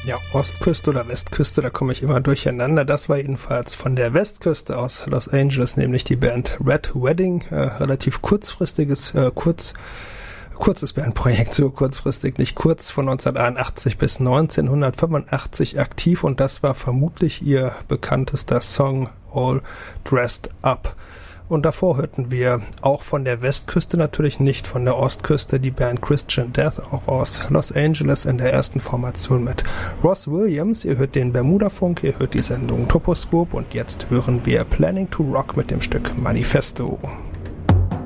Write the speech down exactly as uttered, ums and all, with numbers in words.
Ja, Ostküste oder Westküste, da komme ich immer durcheinander. Das war jedenfalls von der Westküste aus Los Angeles, nämlich die Band Red Wedding. Äh, relativ kurzfristiges, äh, kurz, kurzes Bandprojekt, so kurzfristig, nicht kurz, von neunzehnhunderteinundachtzig bis neunzehnhundertfünfundachtzig aktiv, und das war vermutlich ihr bekanntester Song All Dressed Up. Und davor hörten wir auch von der Westküste, natürlich nicht von der Ostküste, die Band Christian Death, auch aus Los Angeles in der ersten Formation mit Ross Williams. Ihr hört den Bermuda-Funk, ihr hört die Sendung Toposkop, und jetzt hören wir Planning to Rock mit dem Stück Manifesto.